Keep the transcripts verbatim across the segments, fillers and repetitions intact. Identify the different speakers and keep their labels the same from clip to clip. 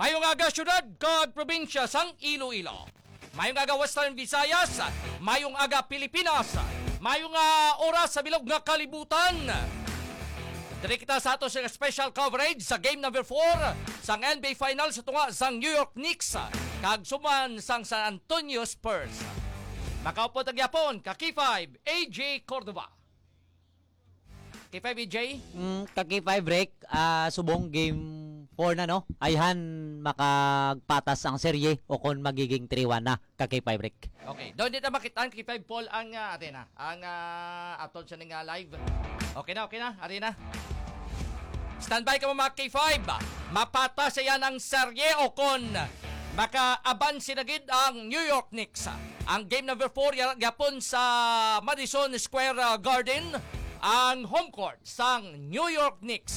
Speaker 1: Mayong aga syudad kag probinsya sang Iloilo. Mayong aga Western Visayas, mayong aga Pilipinas, mayong uh, oras sa bilog nga kalibutan. Diri kita sa ato sa special coverage sa game number four sang N B A Finals sa tunga sang New York Knicks kag suman sang San Antonio Spurs. Makaupo tagyapon ka K five A J Cordova. K five A J?
Speaker 2: Mm, ka K five break, uh, subong game four na no. Ayhan makagpatas ang serye o kung magiging three one na ka K five break.
Speaker 1: Okay, doon dito makitaan K five Paul ang uh, arena. Ang uh, aton siya nga live. Okay na, okay na, arena. Standby ka mo mga K five. Mapata siya ng serye o kon makaaban sinagid ang New York Knicks. Ang game number four yapon sa Madison Square Garden, ang home court sang New York Knicks.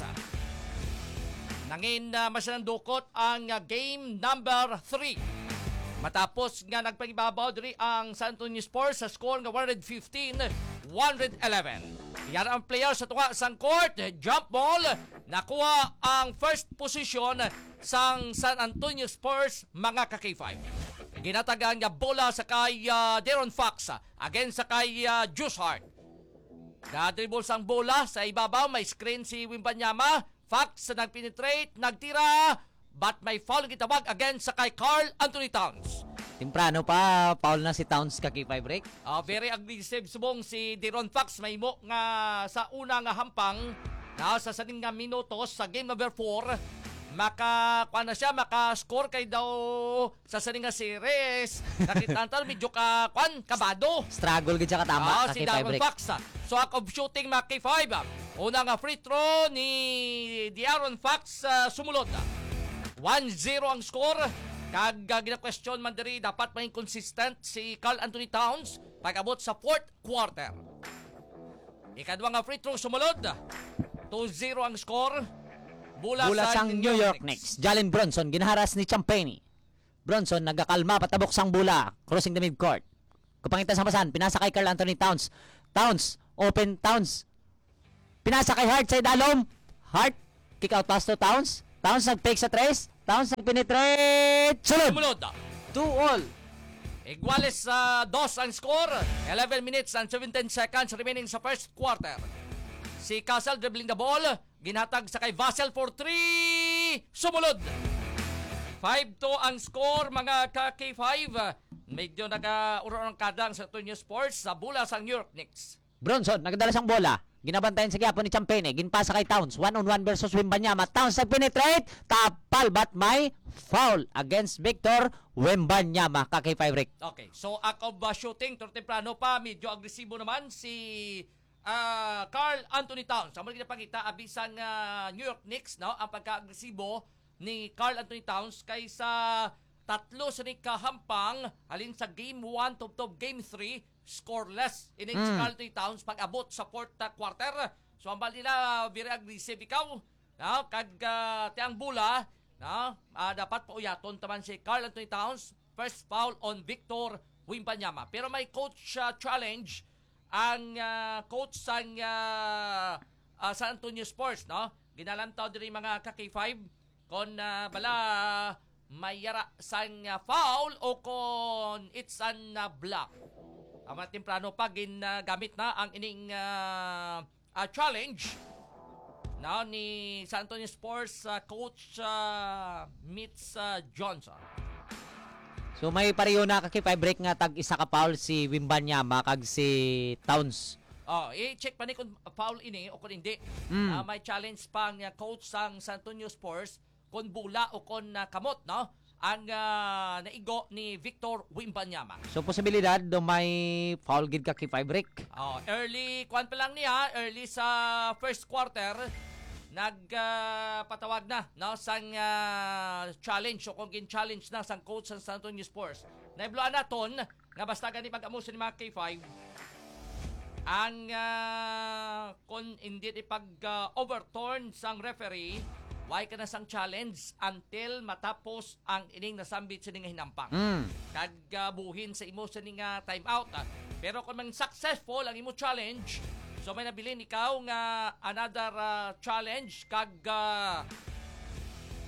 Speaker 1: Nangin uh, masinandukot ang uh, game number three. Matapos nga nagpangibabaw diri ang San Antonio Spurs sa score nga one fifteen one eleven. Yan ang player sa tunga sang court, jump ball, nakuha ang first position sang San Antonio Spurs mga ka K five. Ginatagan nga bola sa kay uh, De'Aaron Fox against sa kay uh, Juice Hart. Na-dribble sang bola sa ibabaw, may screen si Wembanyama. Fox na nagpenetrate, nagtira, but may foul gitawag against sa kay Karl Anthony Towns.
Speaker 2: Timprano pa, foul na si Towns ka K five break.
Speaker 1: Uh, very aggressive subong si De'Aaron Fox. May mo nga sa una nga hampang na sa saning nga minutos sa game number four. Maka, kuha na siya, maka-score kay daw sa saning nga series. Nakita natin, medyo ka, kuhan, kabado.
Speaker 2: Struggle gid siya katama
Speaker 1: uh,
Speaker 2: ka
Speaker 1: si
Speaker 2: K five break.
Speaker 1: Fox. So, act of shooting mga K five. Una nga free throw ni De'Aaron Fox uh, sumulod. one zero ang score. Kag uh, gina-question man diri, dapat may consistent si Karl Anthony Towns pag-abot sa fourth quarter. Ikadwa nga free throw sumulod. two zero ang score. Bula,
Speaker 2: Bula
Speaker 1: sa
Speaker 2: sang New York Knicks. Jalen Brunson ginaharas ni Champagne. Brunson nagakalma patabok sang bola, crossing the midcourt. Kupangitan sa masan, pinasa kay Karl Anthony Towns. Towns, open Towns. Pinasa kay Hart sa idalom. Hart, kick out pass to Towns. Towns nag-fake sa tres. Towns nag-penetrate. Sulod.
Speaker 1: Sumulod.
Speaker 2: two all.
Speaker 1: Iguales sa uh, dos ang score. eleven minutes and seventeen seconds remaining sa first quarter. Si Castle dribbling the ball. Ginhatag sa kay Vassell for three. Sumulod. five two ang score mga ka K five. Medyo nag-uro ng kadang sa Antonio Sports sa bula sa New York Knicks.
Speaker 2: Bronson, nagadala siyang bola. Ginabantayan sa gyapon ni Champagne. Ginpasa kay Towns. One on one versus Wembanyama. Towns nag-penetrate. Tapal but may foul against Victor Wembanyama. Ka K five break.
Speaker 1: Okay, so act of uh, shooting. Tortemprano pa. Medyo agresibo naman si uh, Karl Anthony Towns. Ang mga pinapakita, abisan uh, New York Knicks, no? Ang pagka-agresibo ni Karl Anthony Towns kaysa tatlo sa ni kahampang halin sa game one to, to game three scoreless in mm. Karl Anthony Towns pag-abot sa fourth quarter. So ang bali nila very aggressive ikaw, no? Kag uh, tiang bula, no? Uh, dapat pauyaton taman si Karl Anthony Towns. First foul on Victor Wembanyama. Pero may coach uh, challenge ang uh, coach sang uh, uh, San Antonio Spurs, no? Ginalantaw diri mga ka K five kon uh, bala uh, may yara sang uh, foul o kon it's an uh, block. Ang mga temprano pa ginagamit na ang ining uh, uh, challenge na ni San Antonio Spurs uh, coach uh, Mitch uh, Johnson.
Speaker 2: So may pareho na ka K five break nga tag isa ka foul si Wembanyama kag si Towns.
Speaker 1: Oh, i-check pa ni kung foul ini o kung hindi.
Speaker 2: Mm.
Speaker 1: Uh, may challenge pa ang uh, coach sang San Antonio Spurs kung bula o kung uh, kamot, no? Ang uh, naigo ni Victor Wembanyama.
Speaker 2: So posibilidad do may foul gid ka K five break.
Speaker 1: Oh, early kwan pa lang niya, early sa first quarter nagpatawag uh, na no sang uh, challenge o kung gin challenge na sang coach sa San Antonio Spurs. Naibloan naton nga basta gani pag-amos ni mga K five ang uh, kung hindi ipag uh, overturn sang referee. Why ka na sang challenge until matapos ang ining nasambit sa nga hinampang.
Speaker 2: Mm.
Speaker 1: Kagabuhin sa imo sa nga time out. Ah. Pero kung man successful ang imo challenge, so may nabilin ikaw nga another uh, challenge kag uh,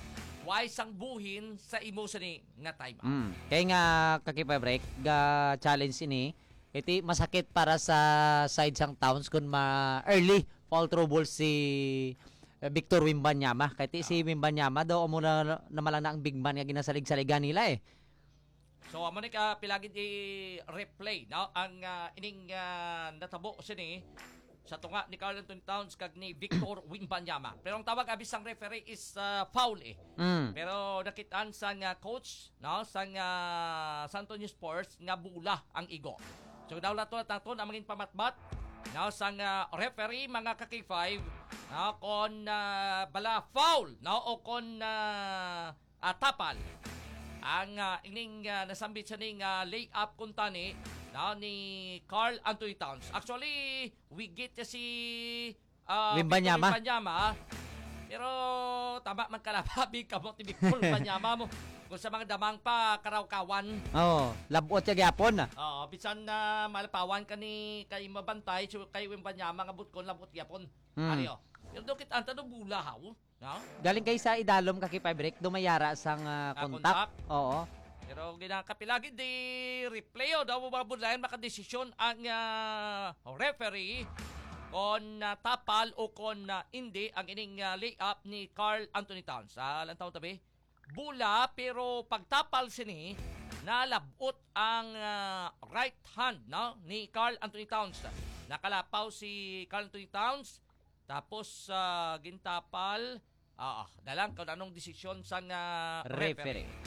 Speaker 1: why sang buhin sa imo sini nga time out.
Speaker 2: Mm. Kaya nga kakipay break ga challenge ini iti masakit para sa side sang towns kun ma early fall trouble si eh, Victor Wembanyama. Kaya ti si Wembanyama daw amo na namalang na ang big man nga ginasalig-saligan nila eh.
Speaker 1: So amo ni ka pilagid i-replay no ang uh, ining uh, natabo sini sa tunga ni Karl Anthony Towns kag ni Victor Wembanyama. Pero ang tawag abis sang referee is uh, foul eh.
Speaker 2: Mm.
Speaker 1: Pero nakitaan sa nga coach no sang uh, San Antonio Spurs nga bula ang igo. So daw lato taton ang maging pamatmat no sang uh, referee mga ka K five no kon uh, bala foul no o kon uh, uh, tapal ang uh, ining uh, nasambit sa ning uh, layup kuntani no, ni Karl Anthony Towns. Actually, we get to si uh,
Speaker 2: Wembanyama.
Speaker 1: Victor Wembanyama. Pero tama man kalababi kamot ni Victor Wembanyama mo. Kung sa mga damang pa karawkawan.
Speaker 2: Oh, labot ya gyapon na.
Speaker 1: Oo, bisan na malapawan ka ni kay mabantay so kay Wembanyama nga butkon labot gyapon.
Speaker 2: Hmm.
Speaker 1: Ariyo. Pero dokit anta do bulahaw, no?
Speaker 2: Galing kay sa idalom kakipay break dumayara sang uh,
Speaker 1: Ah,
Speaker 2: kontak.
Speaker 1: kontak.
Speaker 2: Oo.
Speaker 1: Pero ginakapilagi di replay o daw mababudlayan makadesisyon ang uh, referee kung uh, tapal o kung uh, hindi ang ining uh, layup ni Karl Anthony Towns. Ah, lang taon tabi. Bula pero pagtapal sini nalabot ang uh, right hand no ni Karl Anthony Towns. Nakalapaw si Karl Anthony Towns tapos uh, gintapal ah, ah dalang kung anong desisyon sa uh, referee.
Speaker 2: Referee.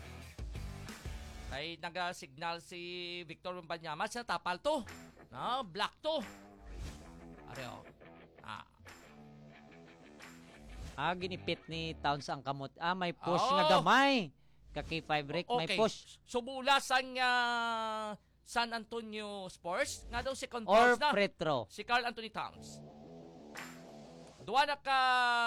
Speaker 1: Ay naga-signal si Victor Wembanyama sa tapal to. No, black to. Areo. Ah.
Speaker 2: Ah, ginipit ni Towns ang kamot. Ah, may push
Speaker 1: Oh.
Speaker 2: nga gamay. Kaki five break, may
Speaker 1: Okay.
Speaker 2: push.
Speaker 1: Sumula sang uh, San Antonio Spurs nga daw second
Speaker 2: Or
Speaker 1: fouls na
Speaker 2: free throw.
Speaker 1: si Karl Anthony Towns. Duwa na ka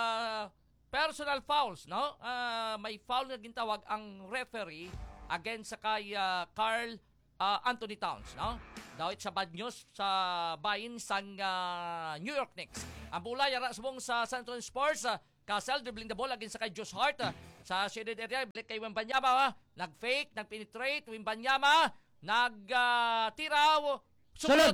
Speaker 1: personal fouls, no? Ah, may foul na gintawag ang referee against sa kay uh, Karl uh, Anthony Towns, no? Daw sa bad news sa bayin sang uh, New York Knicks. Ang bola yara subong sa San Antonio Spurs, uh, Castle dribbling the ball against sa kay Josh Hart uh, sa shaded area, balik kay Wembanyama, uh, nag-fake, nag-penetrate, Wembanyama, nag-tira, uh,
Speaker 2: Sulod!
Speaker 1: sumunod.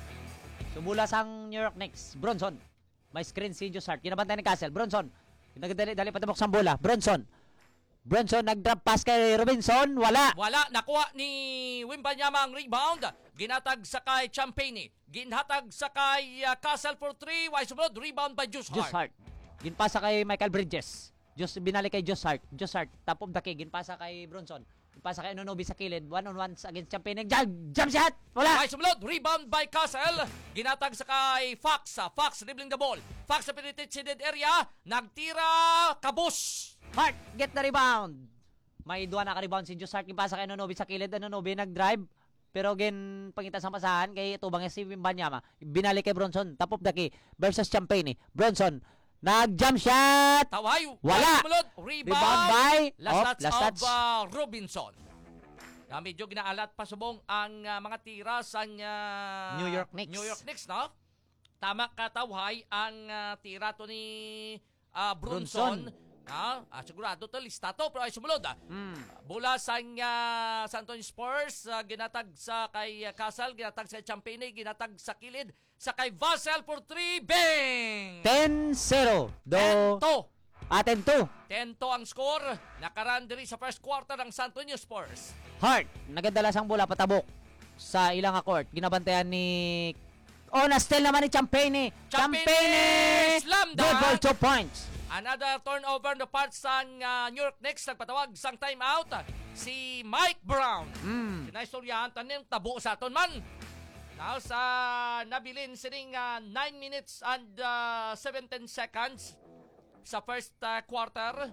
Speaker 2: Sumula sang New York Knicks. Bronson. May screen si Josh Hart. Kinabantay ni Castle. Bronson. Nagdali dali patabok sang bola. Bronson. Bronson nag-drop pass kay Robinson. Wala.
Speaker 1: Wala, nakuha ni Wembanyama ang rebound. Ginatag sa kay Champagne. Ginhatag sa kay uh, Castle for three. Why sumunod? Rebound by Josh
Speaker 2: Josh
Speaker 1: Hart.
Speaker 2: Hart. Ginpasa kay Michael Bridges. Just binalik kay Josh Hart. Josh Hart. Top of the key. Ginpasa kay Bronson. Ginpasa kay Anunoby sa kilid. One on one against Champagne. Jump, jump shot. Wala.
Speaker 1: Why sumunod? Rebound by Castle. Ginatag sa kay Fox. Fox dribbling the ball. Fox sa penetrated area. Nagtira. Kabus.
Speaker 2: Hart, get the rebound. May duwa na ka-rebound si Josh Hart. Ginpasa kay Anunoby sa kilid. Anunoby nag-drive. Pero gin pangita sa pasahan kay tubang si Wembanyama. Binalik kay Bronson. Top of the key versus Champagne. Bronson. Nag-jump shot.
Speaker 1: Taway.
Speaker 2: Wala.
Speaker 1: Why sumunod? Rebound.
Speaker 2: Rebound by
Speaker 1: Last
Speaker 2: oh,
Speaker 1: touch
Speaker 2: last
Speaker 1: of
Speaker 2: touch.
Speaker 1: uh, Robinson. Na medyo ginaalat pa subong ang uh, mga tira sa uh,
Speaker 2: New York Knicks.
Speaker 1: New York Knicks, no? Tama katawhay ang uh, tira to ni uh, Brunson.
Speaker 2: Brunson.
Speaker 1: Ah, ah, sigurado to listato pero ay sumunod ah.
Speaker 2: Mm.
Speaker 1: Bula sa uh, San Antonio Spurs, uh, ginatag sa kay uh, Castle, ginatag sa Champagne, ginatag sa kilid, sa kay Vassell for three, bang!
Speaker 2: ten zero. Do
Speaker 1: Tento.
Speaker 2: aten to.
Speaker 1: Tento ang score. Nakaran diri sa first quarter ng San Antonio Spurs.
Speaker 2: Hart, nagadala sang bola patabok sa ilang court. Ginabantayan ni Oh, na-steal naman ni Champagne.
Speaker 1: Champagne! Slam
Speaker 2: Good ball,
Speaker 1: dunk!
Speaker 2: two points.
Speaker 1: Another turnover na part sa uh, New York Knicks. Nagpatawag sang timeout. Si Mike Brown.
Speaker 2: Mm.
Speaker 1: Sinaistoryahan tanin tabo sa aton man. Now sa nabilin sining uh, nine minutes and uh, seventeen seconds sa first uh, quarter.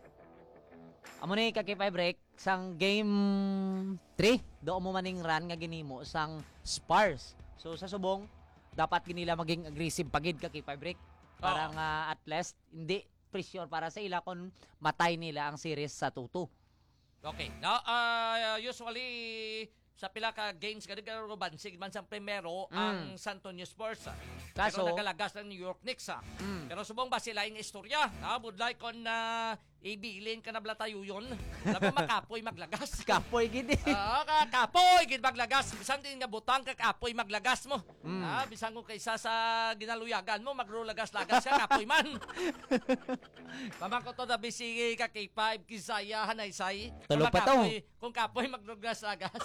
Speaker 2: Amo ni kakipay break sang game three. Do mo maning run nga ginimo sang Spurs. So sa subong dapat ginila maging aggressive pagid kakipay break. Para nga at least hindi pressure para sa ila kung matay nila ang series sa two two.
Speaker 1: Okay. Now, uh, usually sa pila ka games kada karuban sig man sang primero
Speaker 2: Mm.
Speaker 1: ang San Antonio Spurs. ah.
Speaker 2: Kaso-
Speaker 1: Pero nagalagas ng New York Knicks. ah.
Speaker 2: Mm.
Speaker 1: Pero subong ba sila yung istorya? Ah, budlay kon na ibilin ka na blatayo yun. Labi makapoy maglagas.
Speaker 2: Kapoy gid.
Speaker 1: Oo, ka kapoy gid maglagas. Bisan din nga butang ka kapoy maglagas mo.
Speaker 2: Mm.
Speaker 1: Ah, bisan ko kaysa sa ginaluyagan mo magrulagas-lagas ka kapoy man. Pamangko to da bisigi ka K five Kisaya Hanaysay.
Speaker 2: Tulog pa to.
Speaker 1: Kung kapoy maglugas-lagas.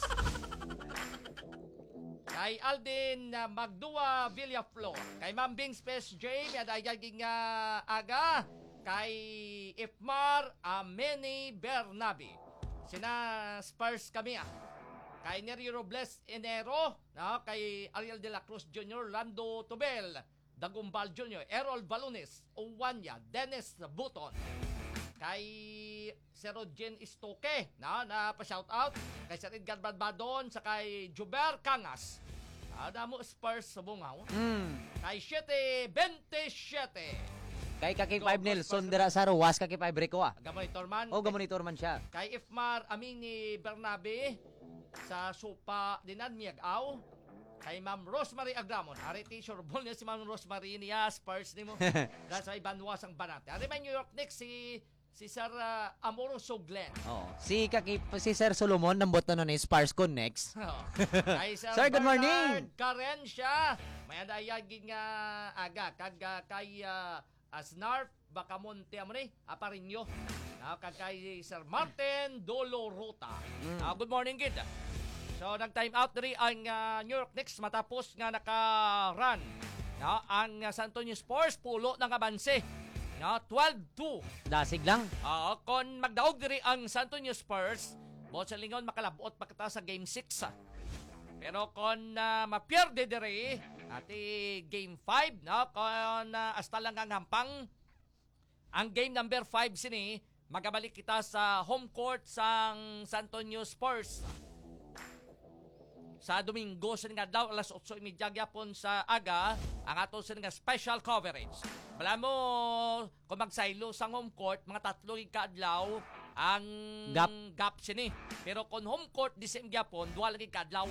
Speaker 1: Kay Alden uh, Magdua Villaflor. Kay Ma'am Bing Space J, may adayaging uh, aga. Kay Ifmar Ameni Bernabe. Sina Spurs kami ah. Kay Nery Robles Enero. No? Kay Ariel de la Cruz Junior Lando Tobel. Dagumbal Junior Errol Balones. Owanya. Dennis Buton. Kay Sir Rodjen Istoke, na, na pa-shoutout. Kay Sir Edgar Badbadon, sa kay Juber Cangas. Ada mo Spurs sa bungaw.
Speaker 2: Mm.
Speaker 1: Kay siyete twenty-seven.
Speaker 2: Kay Kaki
Speaker 1: Go,
Speaker 2: five
Speaker 1: go,
Speaker 2: nil,
Speaker 1: Spurs.
Speaker 2: Sondera sa Ruwas, Kaki five Rico ah.
Speaker 1: Gamonitor man.
Speaker 2: O, gamonitor man siya.
Speaker 1: Kay Ifmar Amini Bernabe, sa Supa Dinan Miagaw. Kay Ma'am Rosemary Agramon. Ariti, surebol niya si Ma'am Rosemary niya, Spurs ni mo. Dahil sa Ibanwas ang banate. Ari man New York Knicks, si si Sir uh, Amoroso Glenn.
Speaker 2: Oh, si Kaki si Sir Solomon nambot na nun ni Spars Connects.
Speaker 1: Oh. Kay Sir,
Speaker 2: Sir, good
Speaker 1: Bernard
Speaker 2: morning.
Speaker 1: Karensya. May adayaging uh, aga kag uh, kay uh, Asnarf Bacamonte amre aparinyo. Uh, kag kay Sir Martin Dolorota.
Speaker 2: Mm.
Speaker 1: Uh, good morning kid. So nag time out diri ang uh, New York Knicks matapos nga naka-run. No, ang uh, San Antonio Spurs pulo ng abanse. No, twelve two.
Speaker 2: Dasig lang.
Speaker 1: Oo, kon magdaog diri ang San Antonio Spurs, bot sa lingon makalabot pakita sa game six. Ah. Pero kon uh, mapierde diri ati game five, no, kon uh, hasta lang ang hampang ang game number five sini, magabalik kita sa home court sang San Antonio Spurs. Sa Domingo sa nga daw alas otso trenta gyapon sa aga ang ato sa nga special coverage. Wala mo kung magsaylo sa home court mga tatlo kaadlaw ang
Speaker 2: Gap.
Speaker 1: gap sini. Pero kung home court di same gyapon duha lagi kaadlaw.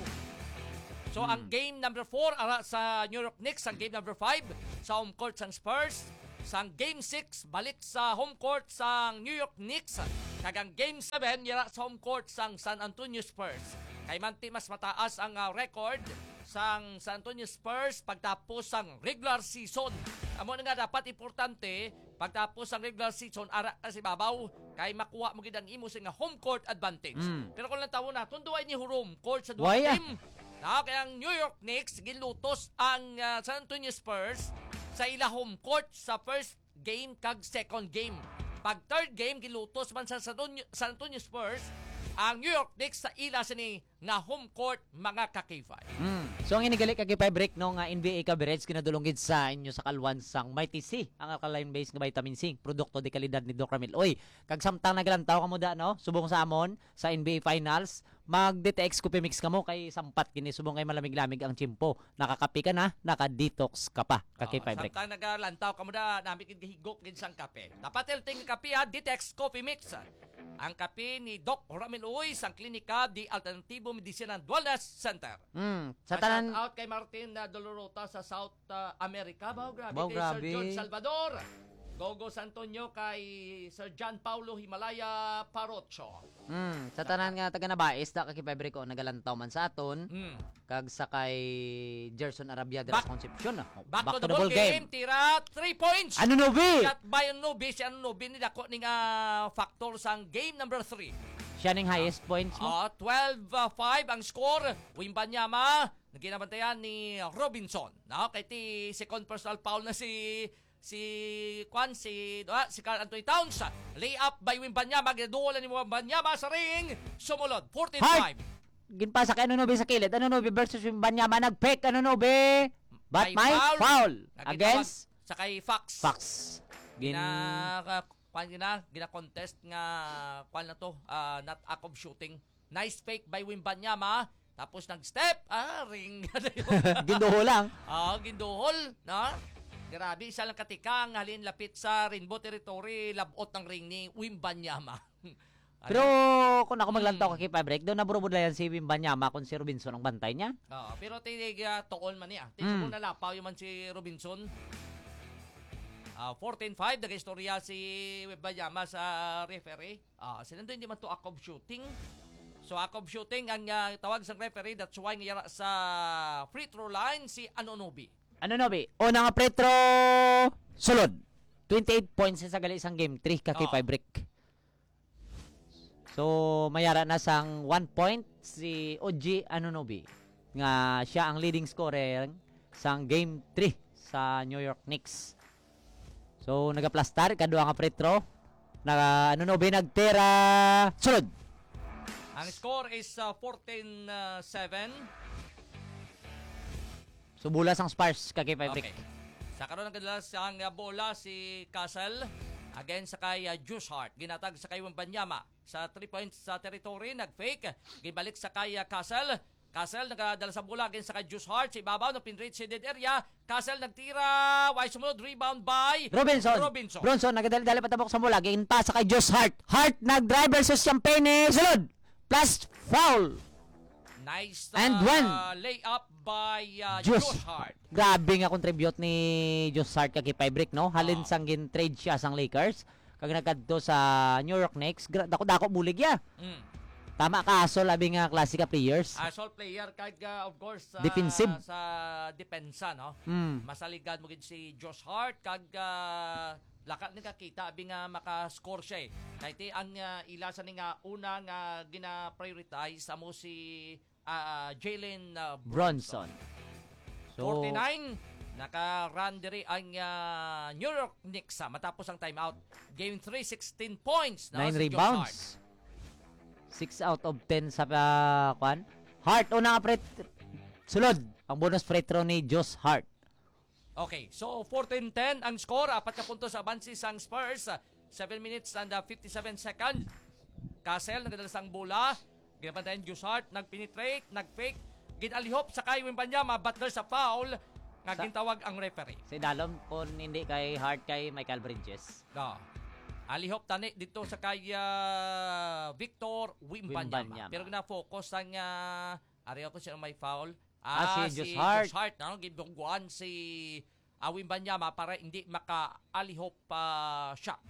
Speaker 1: So
Speaker 2: Hmm.
Speaker 1: ang game number four ara sa New York Knicks, ang game number five sa home court sa Spurs. Sa game six balik sa home court sa New York Knicks. Kag ang game seven yara sa home court sa San Antonio Spurs. Kay manti mas mataas ang uh, record sang San Antonio Spurs pagtapos ang regular season. Amo na nga dapat importante pagtapos ang regular season ara kasi babaw kay makuha mo gid ang imo sa nga home court advantage.
Speaker 2: Mm.
Speaker 1: Pero kung lang tawo na tunduay ni home court sa duha
Speaker 2: Why, ah?
Speaker 1: team. Na kaya ang New York Knicks gilutos ang uh, San Antonio Spurs sa ila home court sa first game kag second game. Pag third game gilutos man sa San Antonio, San Antonio Spurs ang New York Knicks sa ila sini nga home court mga ka-K five.
Speaker 2: Mm. So ang inigali kay five break no nga N B A coverage kinadulong gid sa inyo sa kalwan sang Mighty C, ang alkaline based nga vitamin C, produkto de kalidad ni Doc Ramil. Oy, kag samtang nagalantaw kamo da no, subong sa amon sa N B A Finals, mag-D T X Coffee Mix kamo kay sampat kini subong kay malamig-lamig ang tiyempo. Nakakapi ka na, naka-detox ka pa ka
Speaker 1: Oh,
Speaker 2: five break.
Speaker 1: samtang nagalantaw kamo da nami kid higop gid sang kape. Dapat elting kape ha, D T X Coffee Mix. Ang kape ni Doc Ramil Uy sang klinika di Alternatibo Medicina and Wellness Center.
Speaker 2: Mm. Sa
Speaker 1: Shout
Speaker 2: tanan
Speaker 1: out kay Martin uh, Dolorota sa South uh, America. Bao, grabe.
Speaker 2: Bao,
Speaker 1: kay
Speaker 2: grabe.
Speaker 1: Sir John Salvador. Gogo San Antonio kay Sir John Paulo Himalaya Parocho.
Speaker 2: mm, sa tanan nga taga Nabais da ka five break ko nagalantaw man sa aton.
Speaker 1: Mm.
Speaker 2: Kag sa kay Gerson Arabia de la
Speaker 1: Back-
Speaker 2: Concepcion. Oh,
Speaker 1: Back, to, the ball game. Tira three points.
Speaker 2: Ano no be?
Speaker 1: At Bayon Nobi, si ano Nobi, nidako ni nga factor sang game number three.
Speaker 2: Siya ning highest points mo.
Speaker 1: Uh, twelve five ang score. Wimbanyama, nagkinabantayan ni Robinson. No? Kay ti second personal foul na si si Kwan, si, ah, si Carl Anthony Towns. Lay up by Wimbanyama. Ginadulan ni Wimbanyama sa ring. Sumulod, fourteen five.
Speaker 2: Ginpasa kay ano no be sa kilid. Ano no be versus yung Banyama nag-pick. Ano no be? But
Speaker 1: May
Speaker 2: my
Speaker 1: foul.
Speaker 2: foul,
Speaker 1: Nagitawag
Speaker 2: against
Speaker 1: sa kay Fox.
Speaker 2: Fox. Gin
Speaker 1: Gina, uh, kwan gina, gina-contest nga, kwan na to, uh, not act of shooting. Nice fake by Wimbanyama. Tapos nag-step, ah, ring.
Speaker 2: ginduho lang.
Speaker 1: Ah, ginduhol, no? Grabe, isa lang katikang halin lapit sa Rainbow Territory, labot ng ring ni Wimbanyama.
Speaker 2: Pero kung ako maglantaw kay five break, doon naburubudlayan si Banyama kung si Robinson ang bantay niya.
Speaker 1: Ah, pero tinig uh, tool man niya.
Speaker 2: Mm.
Speaker 1: Tinig mo nalapaw yung man si Robinson. Ah, fourteen five, nag-istorya si Wembanyama sa referee. Ah, sinando hindi man to act of shooting. So act of shooting ang ah, tawag sa referee, that's why ngayara sa free throw line si Anunoby.
Speaker 2: Ano no, be? Una nga pretro sulod. twenty-eight points sa gali isang game three ka kay
Speaker 1: Oo.
Speaker 2: five break. So mayara na sang one point si O G Anunoby nga siya ang leading scorer sang game three sa New York Knicks. So nagaplastar kadua nga pretro. Naga Anunoby nagtera sulod.
Speaker 1: Ang score is uh, fourteen seven.
Speaker 2: So bulas ang Spurs ka kay five break.
Speaker 1: Okay. Sa karon ng kadalas ang uh, bola si Castle against sa kay uh, Juice Hart. Ginatag sa kay Wembanyama sa three points sa territory, nag-fake. Gibalik sa kay uh, Castle. Castle nagadala sa bola against sa kay Juice Hart. Sa ibabaw ng pinrate sa dead area. Castle nagtira. Why sumunod? Rebound by
Speaker 2: Robinson.
Speaker 1: Robinson.
Speaker 2: Bronson nagadali-dali patabok sa mula. Gain pa sa kay Josh Hart. Hart nag-drive versus Champagne. Sulod. Plus foul.
Speaker 1: Nice
Speaker 2: And
Speaker 1: uh,
Speaker 2: one.
Speaker 1: layup by uh,
Speaker 2: Juice.
Speaker 1: Juice Hart.
Speaker 2: Grabe nga contribute ni Josh Hart kay five break, no? Halin
Speaker 1: Ah.
Speaker 2: sang gin-trade siya sang Lakers. Kag nagkadto sa New York Knicks. Gra- Dako-dako bulig ya.
Speaker 1: Mm.
Speaker 2: Tama ka, so labi nga klasika players.
Speaker 1: Asol player kag uh, of course uh,
Speaker 2: Defensive.
Speaker 1: sa depensa, no?
Speaker 2: Mm.
Speaker 1: Masaligad mo gid si Josh Hart kag uh, lakat ni kakita abi nga maka-score siya eh. Naiti ang uh, ila sa ni nga una nga gina-prioritize amo si uh, Jalen uh,
Speaker 2: Bronson. So,
Speaker 1: forty-nine naka-run diri ang uh, New York Knicks ah, matapos ang timeout. Game three, sixteen points no,
Speaker 2: nine
Speaker 1: si Josh Hart.
Speaker 2: rebounds. six out of ten sa uh, kwan. Hart, una nga pret sulod. Ang bonus free throw ni Josh Hart.
Speaker 1: Okay, so fourteen ten ang score, apat ka puntos sa advances ang Spurs, seven minutes and uh, fifty-seven seconds. Castle nagdala sang bola, ginabantayan Josh Hart, nagpenetrate, nagfake, ginalihop sa kay Wembanyama, Butler sa foul, nga
Speaker 2: Sa-
Speaker 1: gintawag ang referee.
Speaker 2: Si Dalom kung hindi kay Hart kay Michael Bridges.
Speaker 1: No. Alihop tani dito sa kay uh, Victor Wembanyama.
Speaker 2: Wembanyama.
Speaker 1: Pero gina-focus ang uh, ariyo ko siya may foul.
Speaker 2: Ah, si Josh Hart.
Speaker 1: Josh Hart, no? Gibungguan si uh, Wembanyama para hindi maka-alihop pa uh, shot.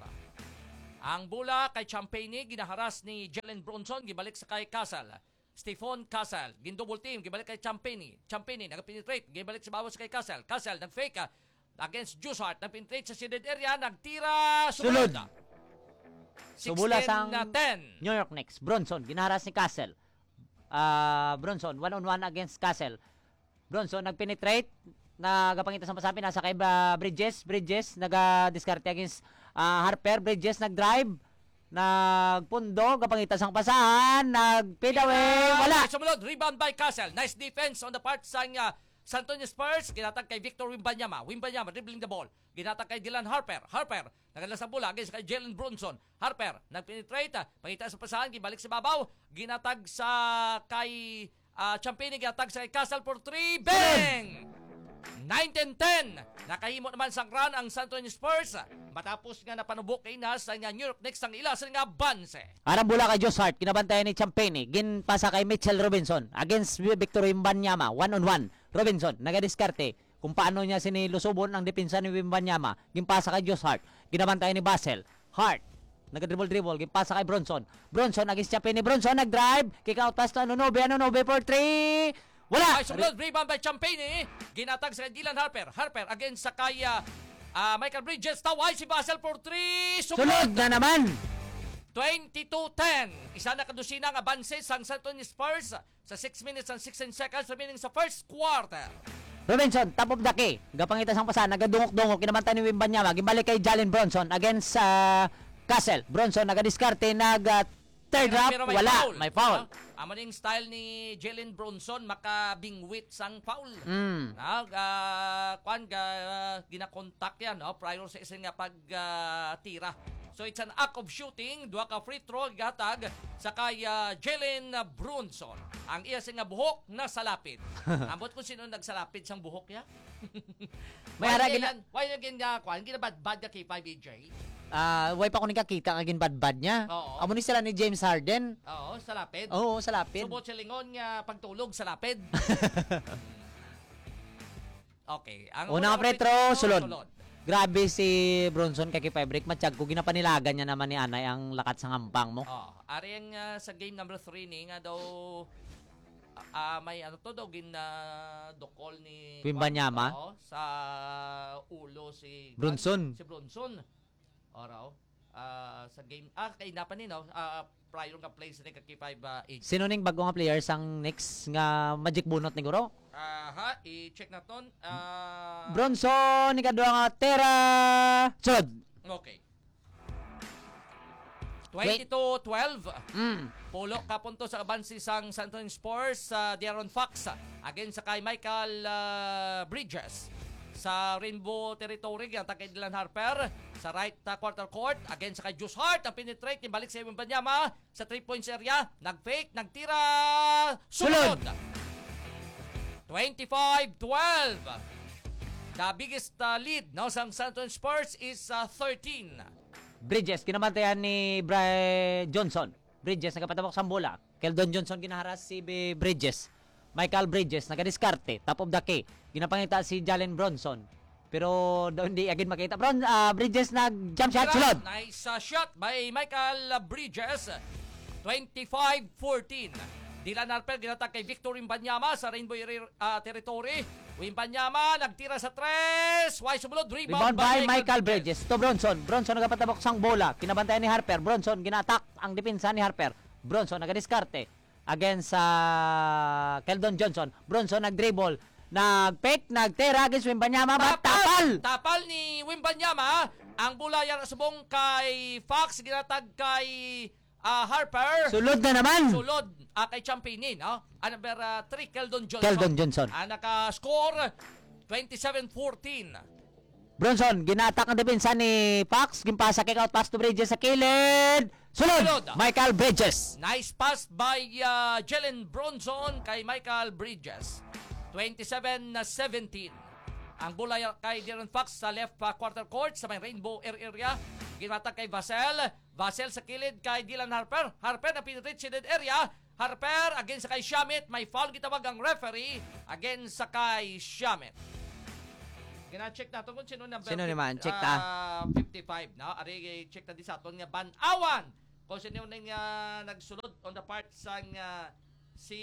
Speaker 1: Ang bola kay Champagne, ginaharas ni Jalen Bronson, gibalik sa kay Castle. Stephon Castle, gin-double team, gibalik kay Champagne. Champagne, nag-penetrate, gibalik sa bawas kay Castle. Castle, nag-fake uh, against Josh Hart, nag-penetrate sa shaded area, nagtira,
Speaker 2: Sulod.
Speaker 1: sumunod.
Speaker 2: So, bola sang
Speaker 1: sixteen ten.
Speaker 2: New York Knicks. Bronson, ginaharas ni Castle. Ah, Bronson, one-on-one against Castle. Bronson, nag-penetrate. Nagapangita sa masapi, nasa kay ba, Bridges. Bridges, nag-discarte against ah, Harper. Bridges, nag-drive. Nagpundo, kapangita sang pasahan. Nag-fade away. Wala.
Speaker 1: Sumunod, rebound by Castle. Nice defense on the part sa uh, San Antonio Spurs. Ginatag kay Victor Wembanyama. Wembanyama dribbling the ball. Ginatag kay Dylan Harper. Harper, nagdala sa bola against kay Jalen Bronson. Harper, nag-penetrate. Pangita sa pasahan, gibalik sa babaw. Ginatag sa kay uh, Champagne. Ginatag sa kay Castle for three. Bang! nineteen ten. Nakahimo naman sang run ang San Antonio Spurs. Matapos nga napanubok kay Nas ang New York Knicks ang ila sa nga banse.
Speaker 2: Arang bola kay Josh Hart, kinabantayan ni Champagne. Gin pasa kay Mitchell Robinson against Victor Wembanyama, one-on-one. Robinson, nagadiskarte kung paano niya sinilusubon ang depensa ni Wembanyama. Gin pasa kay Josh Hart, ginabantayan ni Basel. Hart, nagadribble-dribble, gin pasa kay Bronson. Bronson against Champagne. Bronson nag-drive, kick out pass to Anunoby. Anunoby for three. Wala.
Speaker 1: Ay, sumunod, rebound by Champagne. Ginatag sa Dylan Harper. Harper against sa kay uh, uh, Michael Bridges. Taway si Basel for three.
Speaker 2: Sunod na naman.
Speaker 1: twenty-two ten. Isa na kadusina nga banses ang San Antonio Spurs sa six minutes and sixteen seconds remaining sa first quarter.
Speaker 2: Robinson, top of the key. Gapangita sang pasan, nagadungok-dungok, kinamanta ni Wembanyama. Gimbalik kay Jalen Bronson against uh, Castle. Bronson, nagadiskarte, nag uh, third drop,
Speaker 1: Pero may
Speaker 2: wala.
Speaker 1: foul.
Speaker 2: May foul.
Speaker 1: Ah, Amo ning style ni Jalen Bronson makabingwit sang foul.
Speaker 2: Mm.
Speaker 1: Na uh, kwan ga uh, ginakontak yan no prior sa isang nga pag uh, tira. So it's an act of shooting, duha ka free throw gatag sa kay uh, Jalen Bronson. Ang iya sing nga buhok nasa lapid. Ambot ko sino nagsalapid sang buhok ya.
Speaker 2: May
Speaker 1: Why
Speaker 2: ara
Speaker 1: na
Speaker 2: gina-
Speaker 1: yan- Why na gin nga kwan ginabad bad ka kay five A J?
Speaker 2: Ah, way pa ko nikakita ang agin bad-bad niya.
Speaker 1: Oo.
Speaker 2: Amo ni sila ni James Harden.
Speaker 1: Oo, sa lapid.
Speaker 2: Oo, sa lapid.
Speaker 1: Subot sa lingon nga pagtulog sa lapid. Okay. Ang
Speaker 2: Una
Speaker 1: unang
Speaker 2: free
Speaker 1: free
Speaker 2: throw,
Speaker 1: throw,
Speaker 2: sulod. Grabe si Bronson kay kay break matiyag ko ginapanilagan niya naman ni Anay ang lakat sa ngampang mo.
Speaker 1: Oh, ari ang ah, sa game number three ni nga daw ah, may ano to daw gin na dokol ni
Speaker 2: Wembanyama?
Speaker 1: Oo, sa ulo si
Speaker 2: Bronson.
Speaker 1: Si Bronson. Oraw. Ah, sa game ah kay napan ni no ah, prior nga play sa kay five uh, eight.
Speaker 2: Sino ning bago nga players ang next nga magic bunot ni Guro?
Speaker 1: Ah, ha, i-check na ton. Ah,
Speaker 2: Bronson ni kadua nga Tera. Sud.
Speaker 1: okay. twenty-two twelve.
Speaker 2: Mm.
Speaker 1: Pulo ka punto sa abansi sang San Antonio Spurs sa De'Aaron Fox against sa kay Michael uh, Bridges sa Rainbow Territory ang kay Dylan Harper sa right uh, quarter court against sa kay Juice Hart ang penetrate ni balik sa Wembanyama sa three points area nag-fake nagtira sulod twenty-five twelve. The biggest uh, lead no sang San Antonio Spurs is uh, thirteen.
Speaker 2: Bridges kinabantayan ni Bry Johnson. Bridges nagapatabok sa bola. Keldon Johnson ginaharas si B- Bridges. Michael Bridges nagadiskarte, top of the key. Ginapangita si Jalen Bronson. Pero daw hindi agad makita. Bron, ah, Bridges nag jump shot sulod.
Speaker 1: Nice uh, shot by Michael Bridges. twenty-five fourteen. Dylan Harper ginatag kay Victor Wembanyama sa Rainbow uh, Territory. Wembanyama nagtira sa tres. Why sumulod? Rebound,
Speaker 2: Rebound by Michael Bridges. To Bronson. Bronson nagapatabok sang bola. Kinabantayan ni Harper. Bronson ginatak ang depensa ni Harper. Bronson nagadiskarte against sa Keldon Johnson. Bronson nag-dribble. Nag-fake, nagtera against Wembanyama. Matapal!
Speaker 1: Tapal ni Wembanyama. Ang bola yan subong kay Fox ginatag kay uh, Harper.
Speaker 2: Sulod na naman.
Speaker 1: Sulod uh, kay Champini, no? Ang number uh, three, Keldon Johnson.
Speaker 2: Keldon Johnson.
Speaker 1: Ang naka-score, twenty-seven fourteen.
Speaker 2: Bronson, ginatak ang depensa ni Fox. Gimpasa kick out pass to Bridges sa kilid. Sulod!
Speaker 1: Sulod.
Speaker 2: Michael Bridges.
Speaker 1: Nice pass by uh, Jalen Bronson kay Michael Bridges. twenty-seven seventeen. Ang bola kay De'Aaron Fox sa left uh, quarter court sa may Rainbow Air area. Ginatag kay Vassell. Vassell sa kilid kay Dylan Harper. Harper na penetrate shaded area. Harper against sa kay Shamit. May foul gitawag ang referee against sa kay Shamit. Gina-check natin kung sino number
Speaker 2: Sino naman? Check
Speaker 1: uh,
Speaker 2: ta.
Speaker 1: fifty-five na. Ari check na di sa aton nga Banawan. Kung sino nang uh, nagsulod on the part sang uh, si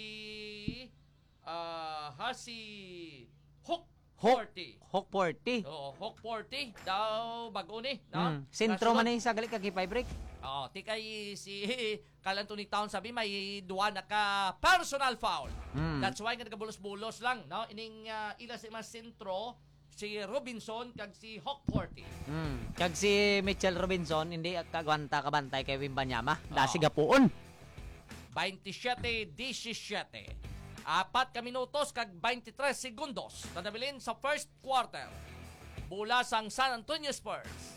Speaker 1: uh, ha si Hook forty.
Speaker 2: Hawk forty.
Speaker 1: Oo, Hawk forty daw bago ni, no?
Speaker 2: Mm. Sentro man ni sa gali kag five break.
Speaker 1: Oo, ti kay si Carl Anthony Towns sabi may duwa na ka personal foul.
Speaker 2: Mm.
Speaker 1: That's why nga nagabulos-bulos lang, no? Ining uh, ila si mas sentro si Robinson kag si Hawk forty.
Speaker 2: Mm. Kag si Mitchell Robinson hindi kagwanta kabantay kay Wembanyama.
Speaker 1: Oo.
Speaker 2: Dasi gapuon.
Speaker 1: twenty-seven seventeen. Apat ka minutos kag twenty-tres segundos. Tadabilin sa first quarter. Bula sang San Antonio Spurs.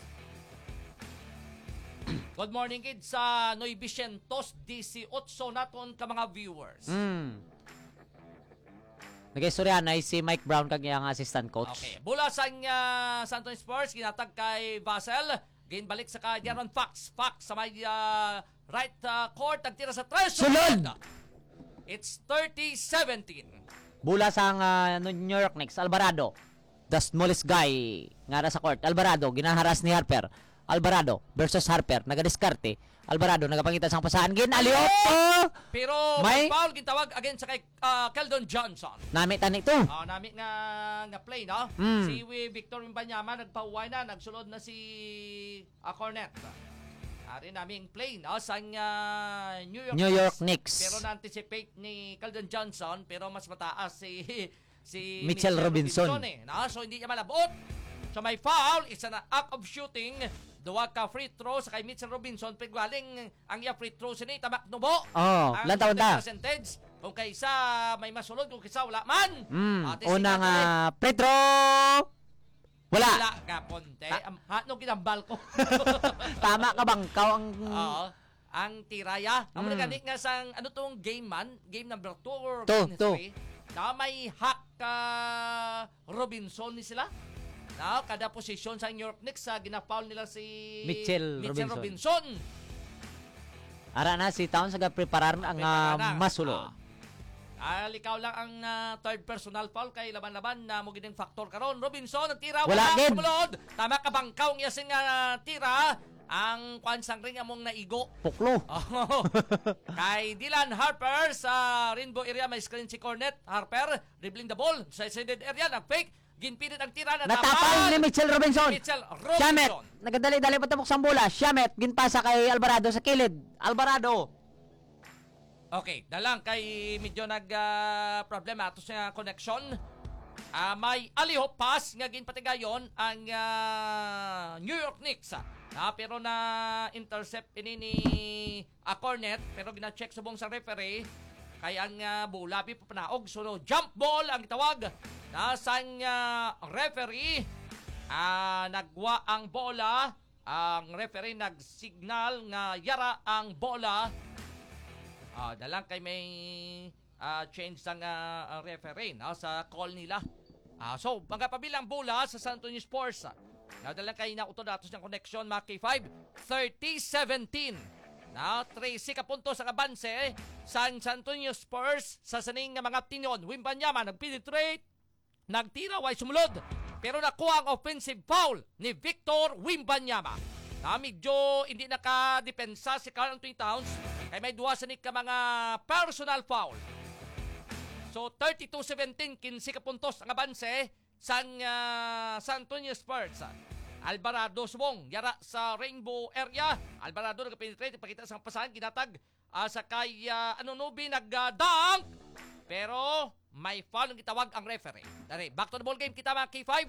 Speaker 1: Good morning kids sa nine eighteen naton ka mga viewers.
Speaker 2: Mm. Nag-istorya na si Mike Brown kag iyang assistant coach.
Speaker 1: Okay. Bula sang uh, San Antonio Spurs ginatag kay Vassell. Ginbalik sa kay De'Aaron Fox. Fox sa may uh, right uh, court nagtira sa tres.
Speaker 2: Sulod!
Speaker 1: It's thirty seventeen.
Speaker 2: Bula sang uh, New York Knicks, Alvarado. The smallest guy nga sa court. Alvarado ginaharas ni Harper. Alvarado versus Harper nagadiskarte. Alvarado nagapangita sang pasahan gin aliot.
Speaker 1: Pero
Speaker 2: May-
Speaker 1: may foul gintawag again sa kay uh, Keldon Johnson.
Speaker 2: Nami tani to.
Speaker 1: Ah, nami nga nga play, no?
Speaker 2: Mm.
Speaker 1: Si Victor Wembanyama nagpauway na, nagsulod na si uh, Cornet. Ari naming play, no? Sa uh, New York
Speaker 2: New York Knicks.
Speaker 1: Pero na-anticipate ni Keldon Johnson, pero mas mataas si si
Speaker 2: Mitchell Robinson.
Speaker 1: eh, no? So hindi niya malabot. So may foul, isa na act of shooting. Duwa ka free throw sa kay Mitchell Robinson. Pigwaling ang iya free throw sini tamak nubo.
Speaker 2: Oh,
Speaker 1: Ang
Speaker 2: lan taon ta.
Speaker 1: percentage. Kung kaysa may masulod, kung kaysa wala man.
Speaker 2: Mm.
Speaker 1: Ah,
Speaker 2: Una
Speaker 1: testing
Speaker 2: nga
Speaker 1: natin.
Speaker 2: Petro. Wala.
Speaker 1: Wala ka, Ponte.
Speaker 2: Ta-
Speaker 1: Am- Ha, nung kinambal ko.
Speaker 2: Tama ka bang kaw ang
Speaker 1: Oo. Ang tiraya. Ang
Speaker 2: Mm.
Speaker 1: mga ganit nga sang, ano tong game man? Game number two or
Speaker 2: Two,
Speaker 1: game
Speaker 2: two.
Speaker 1: three? Na may hack ka Robinson ni sila. Na kada posisyon sa New York Knicks sa gina-foul nila si
Speaker 2: Mitchell
Speaker 1: Mitchell
Speaker 2: Robinson.
Speaker 1: Robinson.
Speaker 2: Ara na si Towns aga preparar ang uh,
Speaker 1: Preparar na.
Speaker 2: masulod.
Speaker 1: Ah. Al, ikaw lang ang ah, third personal foul kay laban-laban na mo gining factor karon. Robinson nagtira
Speaker 2: Wala, gid.
Speaker 1: sumulod. Tama ka bangkaw nga sing nga tira ang kwansang ring among naigo.
Speaker 2: Puklo.
Speaker 1: Oh. Kay Dylan Harper sa Rainbow area may screen si Cornet. Harper dribbling the ball sa shaded area na fake. Ginpinit ang tira na
Speaker 2: Natapal ni Mitchell Robinson.
Speaker 1: Mitchell
Speaker 2: Shamet,
Speaker 1: Robinson.
Speaker 2: nagadali-dali patabok sang bola. Shamet, ginpasa kay Alvarado sa kilid. Alvarado.
Speaker 1: Okay, dalang kay medyo nag ah, problema ato sa connection. Ah, may alihop pass nga ginpatigayon ang ah, New York Knicks. Ah, pero na intercept ini ni ah, Cornet pero gina-check subong sa referee kay ang uh, bola pi papanaog so no, jump ball ang tawag. Nasang uh, referee ah, nagwa ang bola. Ang referee nagsignal nga yara ang bola. Ah, dalang kay may ah, change sang ah, referee no, sa call nila. Ah, so, mga pabilang bola sa San Antonio Spurs. Ah. Nadalang kay nautod datos ng connection mga K five, thirty seventeen. Na tresi ka punto sa kabanse sa San Antonio Spurs sa saning nga mga tinyon. Wembanyama nagpenetrate, nagtira way sumulod. Pero nakuha ang offensive foul ni Victor Wembanyama. Na medyo hindi nakadepensa si Karl Anthony Towns kay may duwa sa ka mga personal foul. So thirty-two seventeen, kinsi ka puntos ang abanse sang uh, San Antonio Spurs. Alvarado subong yara sa Rainbow area. Alvarado nagpenetrate, pakita sa pasahan ginatag uh, sa kay uh, Anunoby nagdunk. Pero may foul ang gitawag ang referee. Dari, back to the ball game kita mga K five.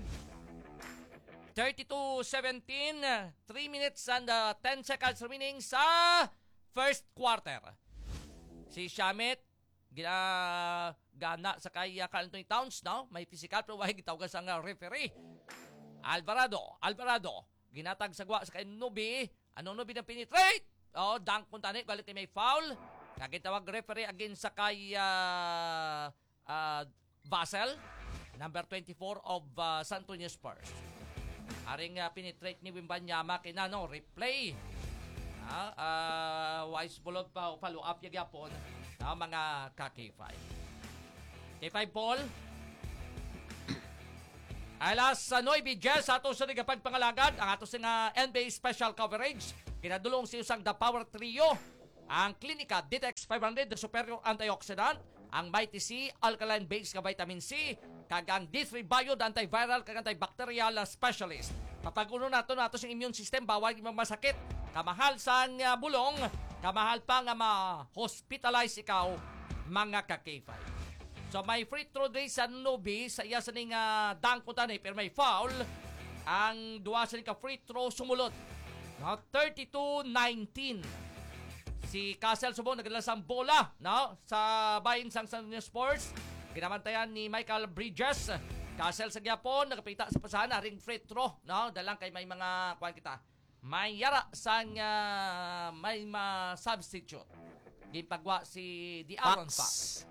Speaker 1: thirty-two seventeen, three minutes and uh, ten seconds remaining sa first quarter. Si Shamet gina gana sa kay uh, Karl Anthony Towns, no? May physical pero wahig gitawag sa uh, referee. Alvarado, Alvarado ginatag sa gwa sa kay Nubi. Ano Nubi na penetrate? Oh, dunk punta ni balik may foul. Kagitawag referee against sa kay uh, uh, Vassell, number twenty-four of uh, San Antonio Spurs. Aring uh, penetrate ni Wembanyama kinano replay. Ah, uh, wise bulog pa follow up yagapon na mga ka K five. K five Paul. Alas sa Noy Jazz ato sa nagapagpangalagad ang ato sa N B A special coverage. Kinadulong si usang The Power Trio. Ang Clinica Ditex five hundred the superior antioxidant, ang Mighty C alkaline base nga vitamin C, kag ang D three Bio the antiviral kag antibacterial specialist. Papaguno nato nato sa immune system bawal imong masakit, kamahal sang uh, bulong, kamahal pa nga ma-hospitalize ikaw mga ka K five. So may free throw day sa Nubi sa iya sa ning uh, dunk ko tanay pero may foul. Ang duwa sa ning ka free throw sumulot. No, thirty-two nineteen. Si Castle subong nagdala sang bola, no, sa bayin sang San Antonio Sports. Ginamantayan ni Michael Bridges. Castle sa gyapon nakapita sa pasahan ring free throw, no, dalang kay may mga kuan kita. May yara sang uh, may ma substitute. Gimpagwa si Di Aaron Fox.